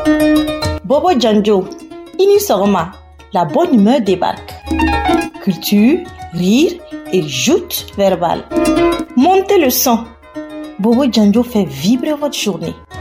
Bobo Djanjo, Ini Soroma, la bonne humeur débarque. Culture, rire et joute verbale. Montez le son. Bobo Djanjo fait vibrer votre journée.